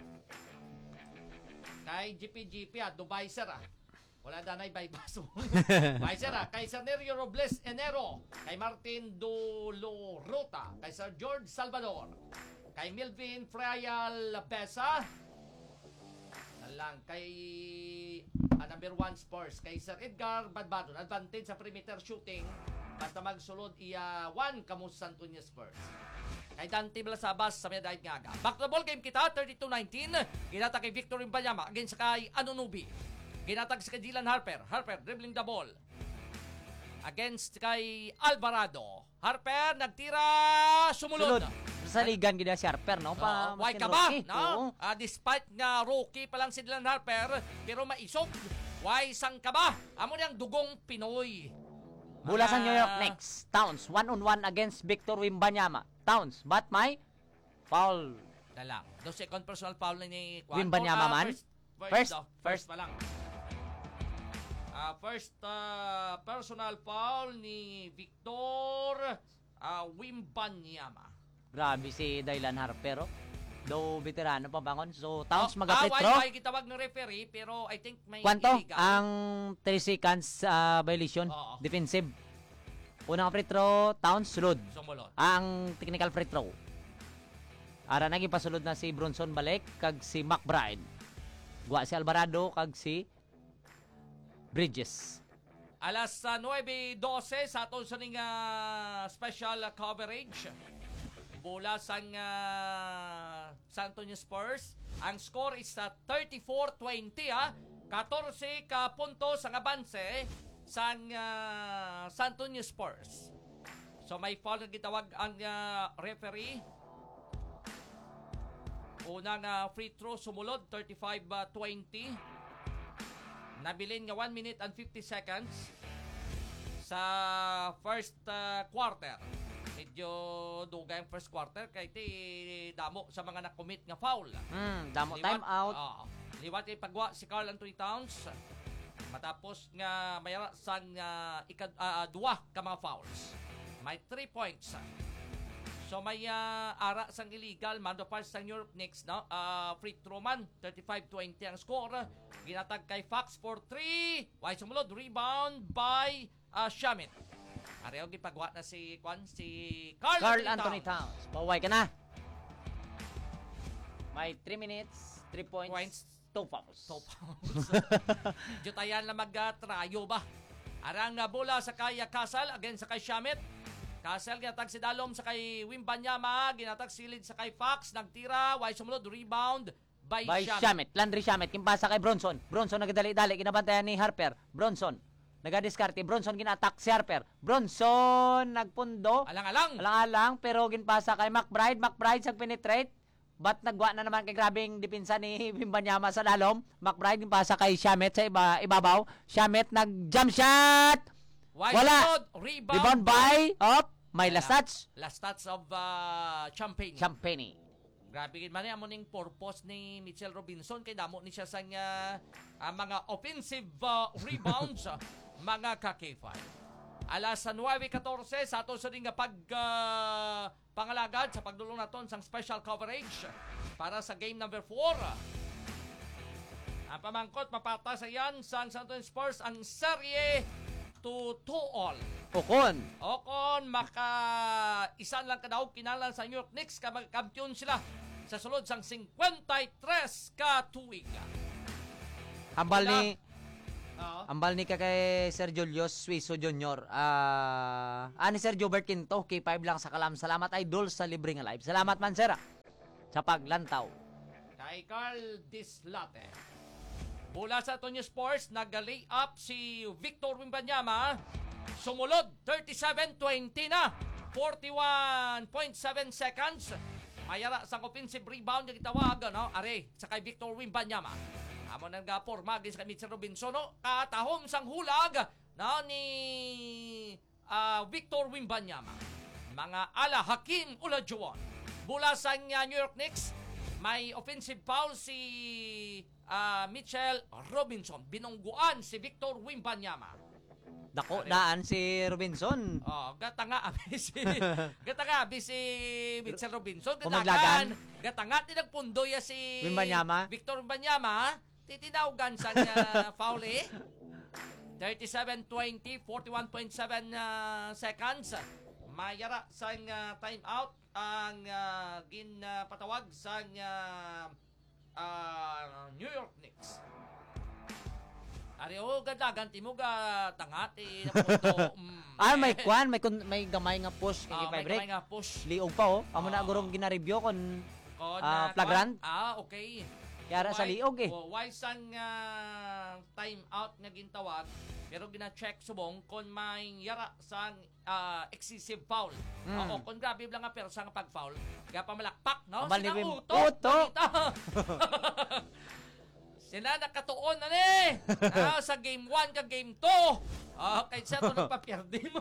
Speaker 1: Kay G P G P ah, Dubai sir ah. Wala danay bay baso. Bay sir ah, kay Sir Nerio Robles Enero, kay Martin Dolorota, kay Sir George Salvador, kay Melvin Frayal Besa, lang kay ah, number one Spurs, kay Sir Edgar Badbadon, advantage sa perimeter shooting, basta magsulod iya one kamo San Antonio Spurs. Kay Dante Blasabas sa medayat nga aga. Back to the ball game kita, thirty-two nineteen. Ginatag kay Victor Wembanyama against kay Anunoby. Ginatag sa kay Dylan Harper. Harper dribbling the ball. Against kay Alvarado. Harper nagtira, sumulod.
Speaker 2: Sulod. Sa ligan gina si Harper, no? Pa,
Speaker 1: Uh, why ka ba? No? Uh, despite nga rookie pa lang si Dylan Harper, pero maisog. Why sang ka ba? Amo niyang dugong Pinoy.
Speaker 2: Mula sa
Speaker 1: Mga-
Speaker 2: New York Knicks, Towns, one-on-one against Victor Wembanyama. Towns, but may foul.
Speaker 1: Dalang. Do second personal foul na ni
Speaker 2: Wembanyama
Speaker 1: Ah,
Speaker 2: man?
Speaker 1: First, first,
Speaker 2: First,
Speaker 1: daw.
Speaker 2: first.
Speaker 1: first pa lang. Ah, first ah, personal foul ni Victor ah, Wembanyama.
Speaker 2: Grabe si Dylan Harper, oh. Do veterano pa bangon. So, Towns
Speaker 1: Oh,
Speaker 2: mag-free
Speaker 1: ah,
Speaker 2: throw.
Speaker 1: why, why gitawag ng referee pero I think may
Speaker 2: Kwanto?
Speaker 1: illegal.
Speaker 2: Ang three seconds uh, violation.
Speaker 1: Oo.
Speaker 2: Defensive. Unang free throw, Towns, sulod.
Speaker 1: Sumulot.
Speaker 2: Ang technical free throw. Ara naging pasulod na si Bronson balik kag si McBride. Guwa si Alvarado kag si Bridges.
Speaker 1: Alas uh, nine twelve sa aton sa ning uh, special uh, coverage. Bola sang uh, San Antonio Spurs. Ang score is uh, thirty-four twenty ha. fourteen ka puntos ang abanse sang uh, San Antonio Spurs. So may foul na gitawag ang uh, referee. Unang uh, free throw sumulod thirty-five twenty. Nabilin nga one minute and fifty seconds sa first uh, quarter. Medyo dugay ang first quarter kay ti damo sa mga na-commit nga foul.
Speaker 2: Mm, damo time out.
Speaker 1: Uh, liwat kay pagwa si Karl Anthony Towns matapos nga mayara sang uh, ikad uh, duwa ka mga fouls. May three points. So may uh, ara sang illegal mando par sang New York Knicks no. Uh, free throw man thirty-five twenty ang score. Ginatag kay Fox for three. Why sumulod rebound by uh, Shamit. Areo gipagwa na si Kwan si Karl,
Speaker 2: Karl
Speaker 1: Anthony,
Speaker 2: Anthony
Speaker 1: Towns.
Speaker 2: Towns. Paway ka na. May three minutes, three points,
Speaker 1: Points.
Speaker 2: two fouls.
Speaker 1: So Jutayan na mag-trayo ba? Arang uh, bola sa kay Castle again sa kay Shamit. Castle ginatag si Dalom sa kay Wimbanyama, ginatag silid sa kay Fox, nagtira, why sumunod rebound by,
Speaker 2: By
Speaker 1: Shamit.
Speaker 2: Shamit. Landry Shamit. Kimpasa kay Bronson. Bronson nagadali-dali. Ginabantayan ni Harper. Bronson. Nagadiskarte. Bronson gina-attack si Harper. Bronson nagpundo.
Speaker 1: Alang-alang.
Speaker 2: Alang-alang. Pero ginpasa kay McBride. McBride sag penetrate. But nagwa na naman kay grabing depensa ni Wimbanyama sa dalom. McBride ginpasa kay Shamit sa iba, ibabaw. Shamit nag-jump shot.
Speaker 1: Why
Speaker 2: Wala.
Speaker 1: sumunod? Rebound,
Speaker 2: Rebound by. Up. May last touch.
Speaker 1: Last touch of uh, Champagne.
Speaker 2: Champagne.
Speaker 1: Grabe gid man amo ning purpose ni Mitchell Robinson kay damo ni siya sang uh, uh, mga offensive uh, rebounds uh, mga ka-K five. Alas nine fourteen sa ato sa ding pag uh, pangalagad sa pagdulong naton sang special coverage para sa game number four. Ang pamangkot mapata sa yan sang San Antonio Spurs ang serye to two all.
Speaker 2: Okon.
Speaker 1: Okon maka isan lang kadaog kinalan sa New York Knicks ka magkampiyon sila sa sulod sang fifty-three ka tuig.
Speaker 2: Ambal
Speaker 1: Wala.
Speaker 2: ni
Speaker 1: Oo.
Speaker 2: Ambal ni ka kay Sir Julius Suizo Junior Ah, ani Sir Jobert Quinto, K five lang sa kalam. Salamat idol sa libre nga live. Salamat man sir ah, sa paglantaw.
Speaker 1: Kay Carl Dislate. Mula sa Antonio Sports, nag-lay up si Victor Wimbanyama. Sumulod, thirty-seven twenty na. forty-one point seven seconds. Mayara sa offensive rebound yung itawag, no? Are, sa kay Victor Wimbanyama. Amo nang gapor, magis kay Mitchell Robinson, no? Katahom sang hulag, no? Ni uh, Victor Wimbanyama. Mga ala Hakim Olajuwon. Mula sa uh, New York Knicks, may offensive foul si uh, Mitchell Robinson. Binungguan si Victor Wimbanyama.
Speaker 2: Dako daan si Robinson.
Speaker 1: Oh, gatanga abi si gatanga abi si Mitchell Robinson.
Speaker 2: Pumaglagan.
Speaker 1: Gatagan. Gatanga ti nagpundo ya si
Speaker 2: Wimbanyama.
Speaker 1: Victor Wimbanyama. Titinawgan sa uh, foul eh. thirty-seven twenty, forty-one point seven uh, seconds. Mayara sa uh, time out ang uh, ginpatawag sa uh, uh, New York Knicks. Ari o gadagan timo ga tangati na punto. Mm,
Speaker 2: Ah, may
Speaker 1: eh.
Speaker 2: kwan, may kun- may gamay nga push kay
Speaker 1: Ah,
Speaker 2: K
Speaker 1: may
Speaker 2: five break.
Speaker 1: kamay nga push.
Speaker 2: Liog pa oh. Amo
Speaker 1: Ah.
Speaker 2: na gurong gina-review kon
Speaker 1: Kon,
Speaker 2: Ah,
Speaker 1: uh,
Speaker 2: flagrant?
Speaker 1: kwan- Ah, okay.
Speaker 2: Yara sa
Speaker 1: Why-
Speaker 2: liog eh.
Speaker 1: Oh, why sang uh, time out nga gintawag pero gina-check subong kon may yara sang uh, excessive foul.
Speaker 2: Mm.
Speaker 1: Oo, kon grabe lang nga pero sang pag-foul. Kaya pamalakpak, no?
Speaker 2: Amal ni
Speaker 1: Sina
Speaker 2: Wim-
Speaker 1: utok.
Speaker 2: utok.
Speaker 1: Nakita. Sila nakatuon na ni. Ah, sa game one ka game two. Ah, kay sa to nagpapirdi mo.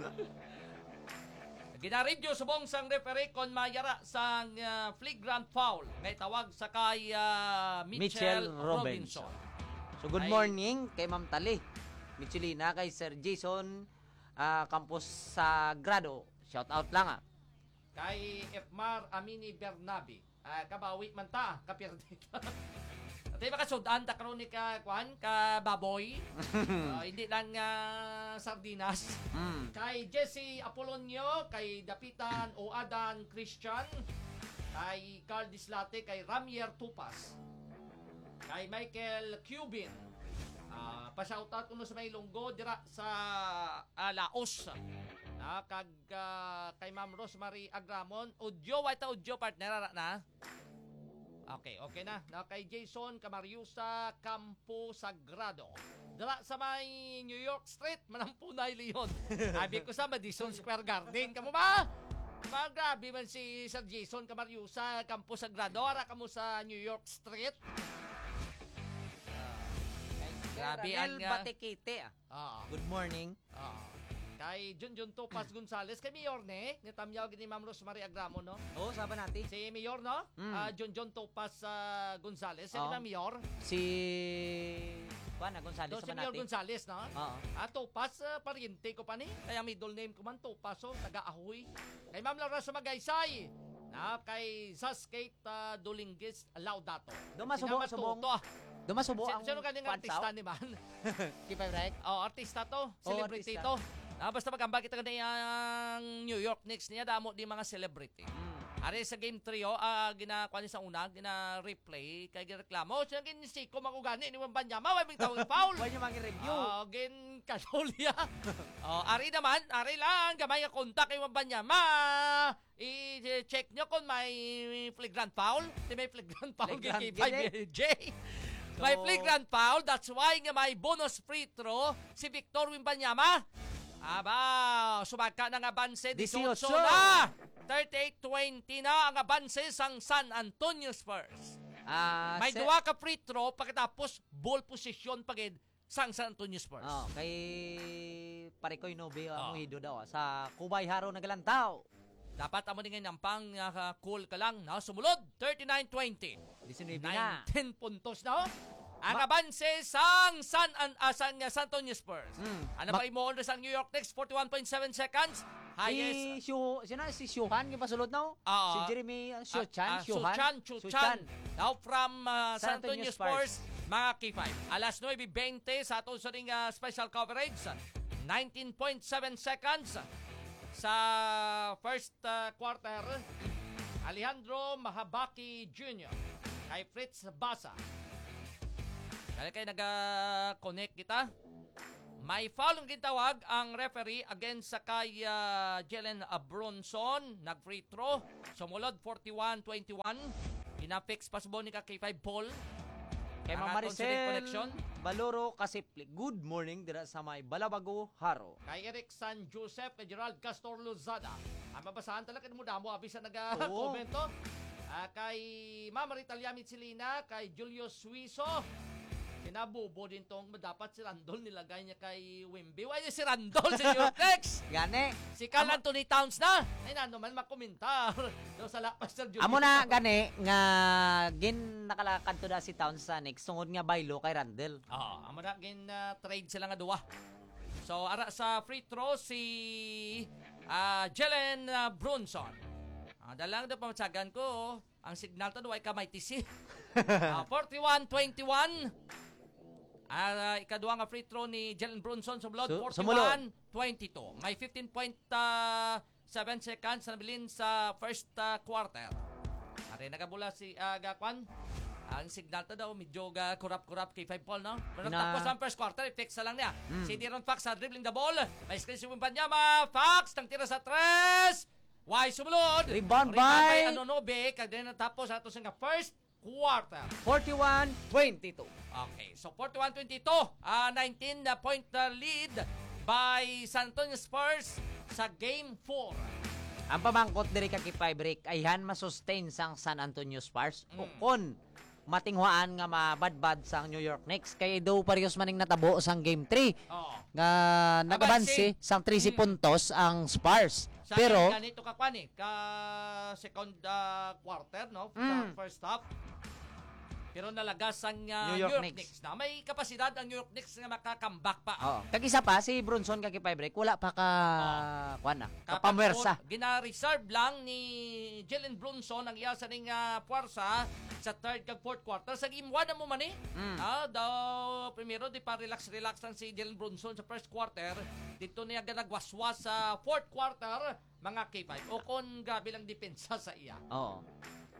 Speaker 1: Gina-review subong sang referee kon mayara sang uh, flagrant foul. May tawag sa kay uh, Mitchell,
Speaker 2: Mitchell
Speaker 1: Robinson.
Speaker 2: Robinson. So good
Speaker 1: Ay-
Speaker 2: morning kay Ma'am Tali. Michelina kay Sir Jason ah, Campos sa Grado. Shout out lang ah.
Speaker 1: Kay Efmar Amini Bernabe. Ah, kabawi man ta, kapirdi ta. At iba kasudan ta karon ni ka kwan ka baboy. Ah, hindi lang uh, sardinas.
Speaker 2: Mm.
Speaker 1: Kay Jesse Apolonio, kay Dapitan o Adan Christian, kay Carl Dislate, kay Ramier Tupas, kay Michael Cubin. Ah, pa-shoutout ko no sa may lunggo dira sa ah, Laos. Na kag ah, kay Ma'am Rosemary Agramon, audio wa ta audio partner ara na. Okay, okay na. Na kay Jason Camariusa Campo Sagrado. Dira sa may New York Street, manampunay Leon. Sabi ko sa Madison Square Garden. Kamo ba? Ba, grabe man si Sir Jason Camariusa Campo Sagrado. Ara kamo sa New York Street. Grabe ang...
Speaker 2: Ranel
Speaker 1: ah,
Speaker 2: Batikite. ah.
Speaker 1: ah,
Speaker 2: Good morning.
Speaker 1: ah. Kay Junjun Topas Gonzales, kay Mayor ne, nitamyaw gini Ma'am Rosemary Agramo, no?
Speaker 2: Oo, oh, sabi natin.
Speaker 1: Si Mayor, no?
Speaker 2: Mm.
Speaker 1: Ah, Junjun Topas ah, Gonzales, si
Speaker 2: Oo.
Speaker 1: na Mayor.
Speaker 2: Si... Juan Gonzales,
Speaker 1: Do, si
Speaker 2: sabi
Speaker 1: Mayor
Speaker 2: natin.
Speaker 1: Gonzales, no?
Speaker 2: Oo.
Speaker 1: Ah, Topas, uh, pariente ko pa ni. Kaya middle name ko man, Topas, oh, taga-ahoy. Kay Ma'am Laura Sumagaysay, na kay Saskate uh, Dolinguez Laudato.
Speaker 2: Dumasubo,
Speaker 1: Sinama
Speaker 2: subong.
Speaker 1: to, ah.
Speaker 2: Dumasubo
Speaker 1: Si-
Speaker 2: ang
Speaker 1: Sino kaning artista ni man?
Speaker 2: Kipay Break.
Speaker 1: Oh, artista to. Celebrity
Speaker 2: artista.
Speaker 1: to. Ah, basta magambag kita kaniyang New York Knicks niya, damo di mga celebrity.
Speaker 2: Mm.
Speaker 1: Ari sa game three, oh, ah, ginakuha niya sa una, gina-replay, kaya ginareklamo. Siya ginisiko makugani, ni Wembanyama, may tawag foul.
Speaker 2: Huwag niyo mag-review.
Speaker 1: Oh, gin kasolya. Oh, ari naman, ari lang, gamay nga kontak kay Wembanyama. I-check nyo kung may flagrant foul. Di may flagrant foul
Speaker 2: Flagrant
Speaker 1: kay five J. May
Speaker 2: So-
Speaker 1: flagrant foul, that's why nga may bonus free throw si Victor Wembanyama. Aba, sumaka na nga banse,
Speaker 2: eighteen.
Speaker 1: eighteen na. thirty-eight twenty na ang abanse sang San Antonio Spurs.
Speaker 2: Ah,
Speaker 1: May
Speaker 2: se-
Speaker 1: duwa ka free throw pagkatapos ball position pagid sang San Antonio Spurs.
Speaker 2: Oh, kay Parikoy Nobe
Speaker 1: Oh.
Speaker 2: ang muhido daw ah, sa Kubay Haro nagalantaw.
Speaker 1: Dapat amo din nga pang uh, cool ka lang na sumulod thirty-nine twenty.
Speaker 2: nineteen na.
Speaker 1: nineteen puntos na. Oh. Ang
Speaker 2: Ma-
Speaker 1: abanse sang San an uh, sang uh, San Antonio Spurs.
Speaker 2: Mm.
Speaker 1: Ano
Speaker 2: Ma-
Speaker 1: pa imo sa New York Knicks forty-one point seven seconds. Highest
Speaker 2: Si Shu, sino si Shuhan yung pasulod na?
Speaker 1: Ah,
Speaker 2: si Jeremy uh, Shuchan,
Speaker 1: Ah, ah,
Speaker 2: Shuhan.
Speaker 1: Suchan, Suchan. Now from uh, San Antonio Spurs, mga K five. Alas nine twenty sa aton sa ring uh, special coverage. nineteen point seven seconds sa first uh, quarter. Alejandro Mahabaki Junior kay Fritz Basa. Kaya kayo nag-connect kita. May foul ang gitawag ang referee against sa kay uh, Jalen Bronson. Nag-free throw. Sumulod forty-one twenty-one. Pinapix pasbo ni ka K five Paul.
Speaker 2: Kay
Speaker 1: Ang
Speaker 2: Ma'am
Speaker 1: aton sa ring
Speaker 2: Maricel
Speaker 1: connection.
Speaker 2: Baloro Kasipli. Good morning dira sa may Balabago, Haro.
Speaker 1: Kay Eric San Joseph, kay Gerald Castor Lozada. Ang mabasahan talaga mo damo abis na
Speaker 2: Oo.
Speaker 1: nag-komento. Ah, kay Mama Rita Liamit-Silina, kay Julius Suizo. Kinabubo din tong dapat si Randol nilagay niya kay Wimby. Why si Randol si New York Knicks?
Speaker 2: Gani.
Speaker 1: Si Carl Anthony Towns na. Ay na naman makomentar. Do sa lapas Sir Julius.
Speaker 2: Amo na gani nga gin nakalakad to da si Towns sa next tungod nga baylo kay Randall.
Speaker 1: Ah, amo na gin uh, trade sila nga duwa. So ara sa free throw si ah Jalen uh, Brunson. Ah, dalang do pamatsagan ko oh. Ang signal to do ay kamay T C. Ah, forty-one twenty-one. Ah, ikaduha nga free throw ni Jalen Brunson sumulod
Speaker 2: Su-
Speaker 1: forty-one twenty-two. May fifteen point seven seconds na bilin sa first uh, quarter. Ari nagabula si uh, Gakwan. Ang signal to daw medyo ga kurap-kurap kay five Paul, no? Pero
Speaker 2: Na-
Speaker 1: tapos ang first quarter, i-fix na lang niya.
Speaker 2: Mm.
Speaker 1: Si Deron Fox sa dribbling the ball. May screen si Wembanyama. Fox, tang tira sa tres. Why sumulod?
Speaker 2: Rebound
Speaker 1: Rebound
Speaker 2: by-
Speaker 1: ano no be kag din natapos ato sa nga first quarter.
Speaker 2: forty-one twenty-two.
Speaker 1: Okay, so forty-one twenty-two, uh, nineteen na point uh, lead by San Antonio Spurs sa game four.
Speaker 2: Ang pamangkot diri ka kay break ayhan masustain sang San Antonio Spurs
Speaker 1: Mm.
Speaker 2: o kon matinghwaan nga mabadbad sang New York Knicks kay do parehas maning natabo sang game three
Speaker 1: Oo.
Speaker 2: nga nagabansi sang thirty
Speaker 1: Mm.
Speaker 2: puntos ang Spurs.
Speaker 1: Sa
Speaker 2: Pero
Speaker 1: ganito ka kwan eh, ka second uh, quarter, no? Sa
Speaker 2: Mm.
Speaker 1: first half. Pero nalagas ang uh,
Speaker 2: New
Speaker 1: New
Speaker 2: York
Speaker 1: York,
Speaker 2: Knicks.
Speaker 1: Knicks na. May kapasidad ang New York Knicks nga makakambak pa.
Speaker 2: oh, kag isa pa si Brunson kag kay break wala pa ka kuan na kapamwersa.
Speaker 1: Gina-reserve lang ni Jalen Brunson ang iya sa ning uh, puwersa sa third kag fourth quarter. Sa game one na mo man eh.
Speaker 2: Mm.
Speaker 1: Ah, daw, primero, di pa relax-relax lang si Jalen Brunson sa first quarter. Dito niya ganagwaswas sa fourth quarter, mga K five. O kung grabe lang depensa sa iya.
Speaker 2: Oo.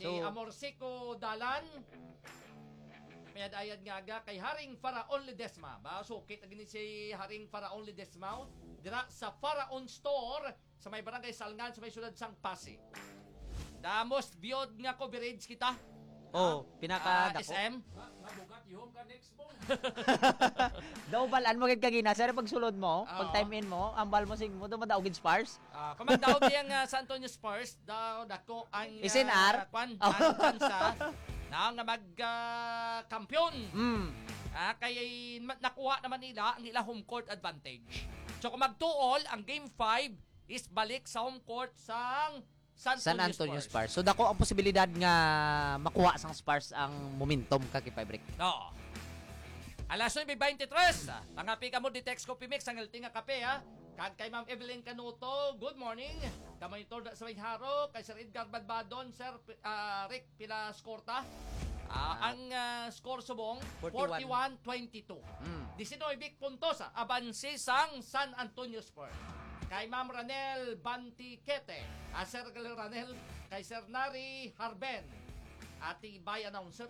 Speaker 1: ni Amorsico Dalan. Mayad-ayad nga ga kay Haring Faraon Ledesma. Ba, sukit na gini si Haring Faraon Ledesma. Dira sa Faraon Store sa may barangay Salngan sa may sulad sang Pasig. The most viewed nga coverage kita.
Speaker 2: Oh, pinaka
Speaker 1: Ah, S
Speaker 2: dako.
Speaker 1: M.
Speaker 3: Mabugat yung ka next mo.
Speaker 2: Daw balan mo gid kagina sir pag sulod mo,
Speaker 1: Oo.
Speaker 2: pag time in mo, ambal mo sing mo do madaog gid spars.
Speaker 1: Ah, kamandaw diyang uh, San Antonio Spurs daw dako ang uh,
Speaker 2: Isin R?
Speaker 1: kwan
Speaker 2: Oh.
Speaker 1: ang tsansa na nga mag uh, kampiyon.
Speaker 2: Mm.
Speaker 1: Ah, kaya ma- nakuha naman nila ang ila home court advantage. So kung magtuol, ang game five is balik sa home court sang San
Speaker 2: San
Speaker 1: Antonio,
Speaker 2: Antonio
Speaker 1: Spurs.
Speaker 2: Spurs. So dako ang posibilidad nga makuha sang Spurs ang momentum kay break.
Speaker 1: Oo. Alas nine twenty-three, pangapi ka mo di text Coffee Mix ang elting nga kape ha. Kag kay Ma'am Evelyn Canuto, good morning. Kamonitor sa may haro, kay Sir Edgar Badbadon, Sir uh, Rick Pilascorta. Ah, ang uh, score subong
Speaker 2: forty-one.
Speaker 1: forty-one twenty-two.
Speaker 2: Mm.
Speaker 1: nineteen puntos ah, abansi sang San Antonio Spurs. Kay Ma'am Ranel Bantiquete, ah, Sir Ranel, kay Sir Nari Harben, ati by announcer.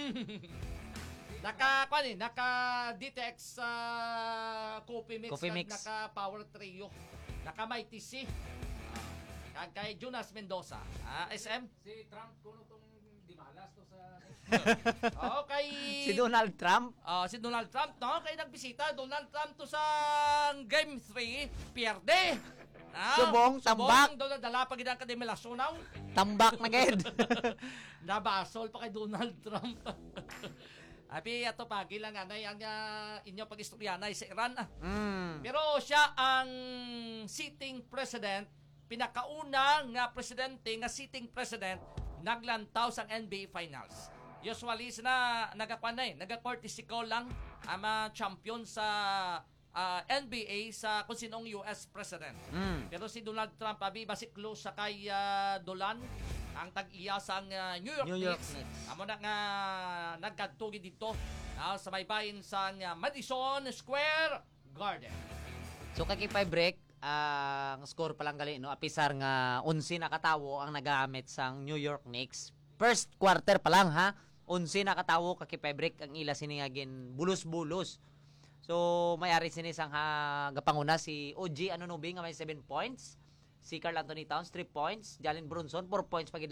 Speaker 1: Naka, kwan eh, naka D T X sa Coffee Mix,
Speaker 2: Coffee
Speaker 1: kag
Speaker 2: Mix.
Speaker 1: naka Power Trio, naka May T C, ah, kag kay Jonas Mendoza, ah, S M.
Speaker 3: Si Trump kuno tong di malas to sa
Speaker 1: Okay.
Speaker 2: Si Donald Trump.
Speaker 1: Ah, si Donald Trump, no? Kaya nagbisita, Donald Trump to sa Game three, pierde. Ah,
Speaker 2: Subong, tambak.
Speaker 1: Subong, doon dala pa ginang kademilasonaw.
Speaker 2: Tambak na gid.
Speaker 1: Nabasol pa kay Donald Trump. Abi, ato pa, gilang anay ang uh, inyo pag-istoryanay sa Iran. Ah.
Speaker 2: Mm.
Speaker 1: Pero siya ang sitting president, pinakauna nga presidente nga sitting president naglantaw sa N B A Finals. Usually na nagakuan na eh, nagacourtesy call lang ang mga champion sa ah, N B A sa kung sinong U S president.
Speaker 2: Mm.
Speaker 1: Pero si Donald Trump abi basi close sa kay ah, Dolan ang tag-iya sang ah, New York,
Speaker 2: New York
Speaker 1: Knicks.
Speaker 2: Knicks.
Speaker 1: Amo na nga nagkadtugi dito ah, sa may bahin sang ah, Madison Square Garden.
Speaker 2: So kay break ang score pa lang gali no apisar nga eleven na katawo ang nagamit sang New York Knicks. First quarter pa lang ha. eleven na katawo kay break ang ila sini nga gin bulos-bulos. So may-ari sini sang ha gapanguna si O G Anunobi nga may seven points. Si Karl Anthony Towns three points, Jalen Brunson four points pag